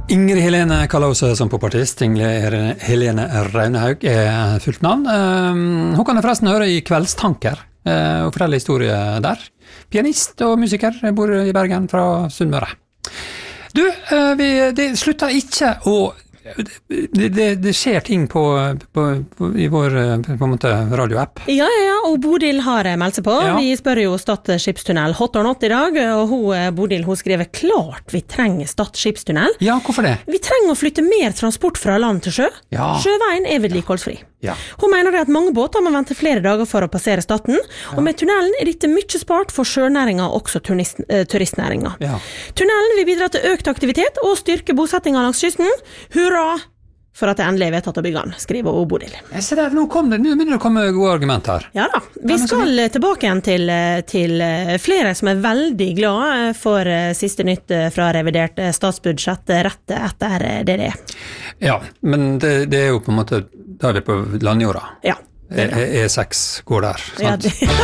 Ingrid Helene Kalause som popartist. Ingrid Helene Raunehaug fullt navn. Hun kan forresten høre i Kveldstanker og fortelle historier der. Pianist og musiker, bor i Bergen fra Sunnmøre. Du, det slutter ikke å det skjer ting i vår på en måte radioapp. Ja, og Bodil har meldt seg på. Ja. Vi spør jo Stad skipstunnel hot or not i dag, og Bodil hun skriver klart vi trenger Stad skipstunnel. Ja, hvorfor det? Vi trenger å flytte mer transport fra land til sjø. Ja. Sjøveien vedlikeholdsfri. Ja. Hun mener det at mange båter må vente flere dager for å passere Staden, og med tunnelen dette mye spart for sjønæringa og også turistnæringa. Ja. Tunnelen vil bidra til økt aktivitet og styrke bosettinga langs kysten. Hurra for at det endelig vedtatt å bygge den, skriver Bodil. Jeg ser det, nå begynner det å komme gode argumenter her. Ja da, vi skal tilbake igjen til flere som veldig glade for siste nytt fra revidert statsbudsjett rett etter det. Ja, men det jo på en måte, da vi på landjorda. Ja. E6 går der, sant? Ja,